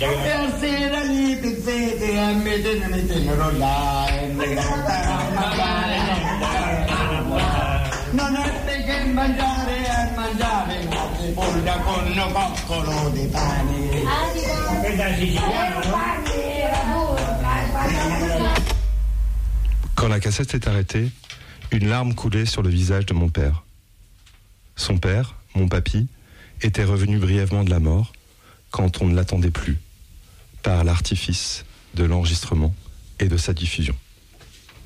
Non è che mangiare a mangiare, ma si porta con un coccolo di pane. Quand la cassette s'est arrêtée, une larme coulait sur le visage de mon père. Son père, mon papy, était revenu brièvement de la mort, quand on ne l'attendait plus, par l'artifice de l'enregistrement et de sa diffusion.